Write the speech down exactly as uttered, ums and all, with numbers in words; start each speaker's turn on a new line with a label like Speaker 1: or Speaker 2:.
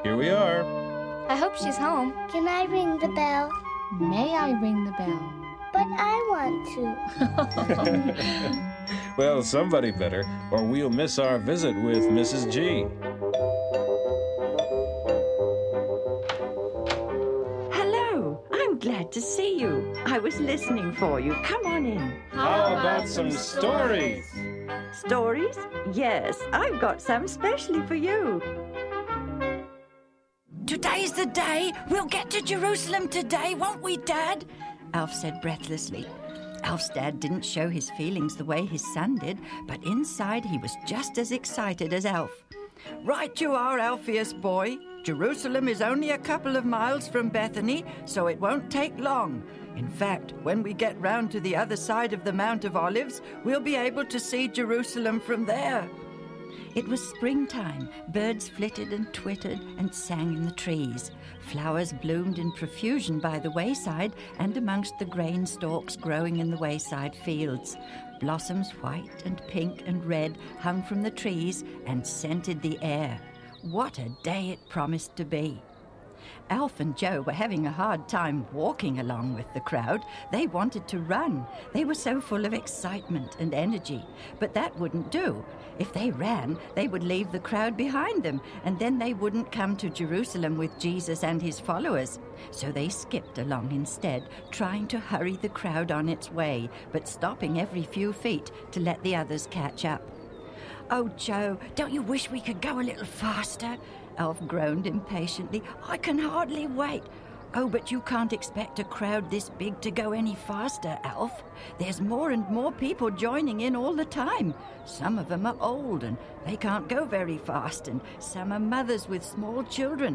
Speaker 1: Here we are.
Speaker 2: I hope she's home.
Speaker 3: Can I ring the bell?
Speaker 2: May I ring the bell?
Speaker 3: But I want
Speaker 1: to. Well, somebody better, or we'll miss our visit with Missus G.
Speaker 4: Hello. I'm glad to see you. I was listening for you. Come on in.
Speaker 1: How about some stories?
Speaker 4: Stories? Yes, I've got some specially for you.
Speaker 5: Today's the day. We'll get to Jerusalem today, won't we, Dad? Alf said breathlessly. Alf's dad didn't show his feelings the way his son did, but inside he was just as excited as Alf. Right you are, Alpheus boy. Jerusalem is only a couple of miles from Bethany, so it won't take long. In fact, when we get round to the other side of the Mount of Olives, we'll be able to see Jerusalem from there. It was springtime. Birds flitted and twittered and sang in the trees. Flowers bloomed in profusion by the wayside and amongst the grain stalks growing in the wayside fields. Blossoms white and pink and red hung from the trees and scented the air. What a day it promised to be. Alf and Joe were having a hard time walking along with the crowd. They wanted to run. They were so full of excitement and energy. But that wouldn't do. If they ran, they would leave the crowd behind them, and then they wouldn't come to Jerusalem with Jesus and his followers. So they skipped along instead, trying to hurry the crowd on its way, but stopping every few feet to let the others catch up. Oh, Joe, don't you wish we could go a little faster? Alf groaned impatiently. I can hardly wait. Oh, but you can't expect a crowd this big to go any faster, Alf. There's more and more people joining in all the time. Some of them are old and they can't go very fast, and some are mothers with small children